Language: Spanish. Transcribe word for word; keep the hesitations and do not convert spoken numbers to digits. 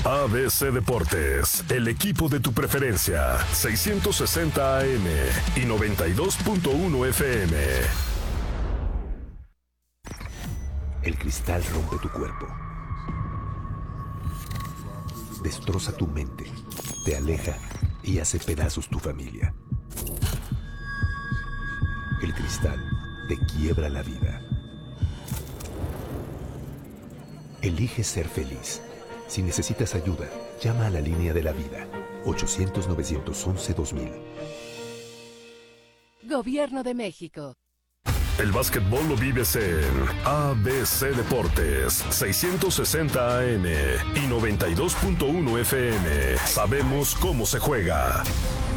A B C Deportes, el equipo de tu preferencia, seiscientos sesenta A M y noventa y dos punto uno F M. El cristal rompe tu cuerpo, destroza tu mente, te aleja y hace pedazos tu familia. El cristal te quiebra la vida. Elige ser feliz. Si necesitas ayuda, llama a la línea de la vida, ochocientos, novecientos once, dos mil. Gobierno de México. El básquetbol lo vives en A B C Deportes, seiscientos sesenta A M y noventa y dos punto uno F M. Sabemos cómo se juega.